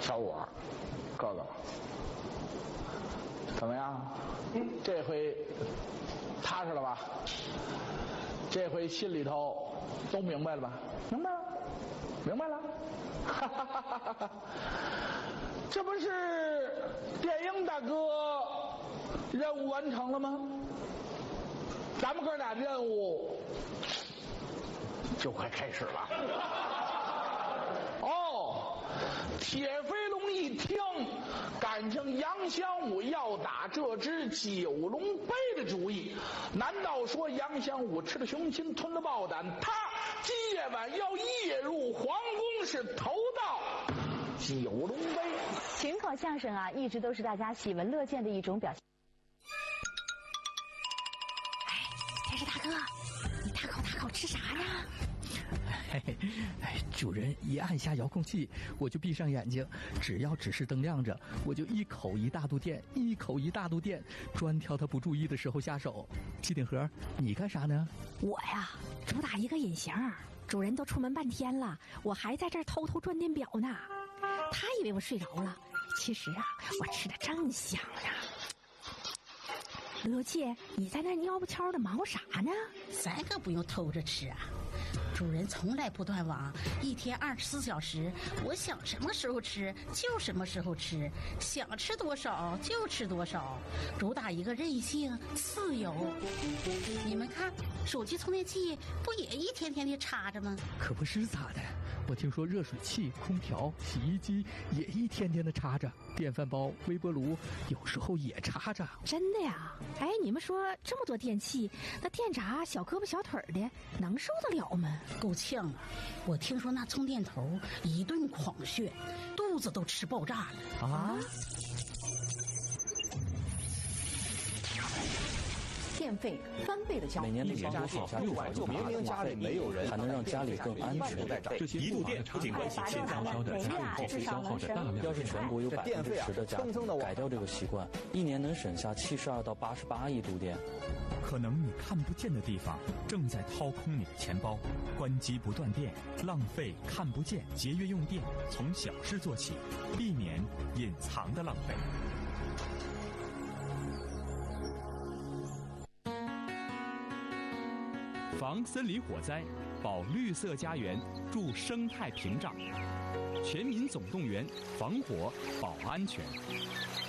小我，哥哥，怎么样？这回踏实了吧？这回心里头都明白了吧？明白了，明白了。哈哈哈哈哈！这不是电影大哥任务完成了吗？咱们哥俩的任务就快开始了。哦，铁飞龙一听，感情杨祥武要打这支九龙杯的主意。难道说杨祥武吃了雄心，吞了豹胆，他今夜晚要夜入皇宫，是投到九龙杯？ 群口相声啊，一直都是大家喜闻乐见的一种表现。 电视大哥，你大口吃啥呢？ 主人一按下遥控器，我就闭上眼睛，只要指示灯亮着，我就一口一大肚电，一口一大肚电，专挑他不注意的时候下手。机顶盒，你干啥呢？ 我呀，主打一个隐形，主人都出门半天了，我还在这儿偷偷转电表呢。他以为我睡着了，其实啊，我吃的正香呢。罗姐，你在那蔫不悄的忙活啥呢？ 咱可不用偷着吃啊，主人从来不断网，一天24小时，我想什么时候吃就什么时候吃，想吃多少就吃多少，主打一个任性自由。你们看，手机充电器不也一天天的插着吗？ 可不是咋的，我听说热水器、空调、洗衣机也一天天的插着，电饭煲、微波炉有时候也插着。 真的呀？哎，你们说这么多电器，那电闸小胳膊小腿的能受得了吗？ 够呛啊！我听说那充电头一顿狂炫，肚子都吃爆炸了啊！ 电费翻倍的交， 每年的年度省下600 明明家里没有人， 还能让家里更安全。 这些一度电不仅关系现烧烧的家用后期消耗着大量。 要是全国有10%的家庭改掉这个习惯，一年能省下72到88亿度电。 可能你看不见的地方正在掏空你的钱包，关机不断电，浪费看不见，节约用电，从小事做起，避免隐藏的浪费。防森林火灾，保绿色家园，筑生态屏障，全民总动员，防火保安全。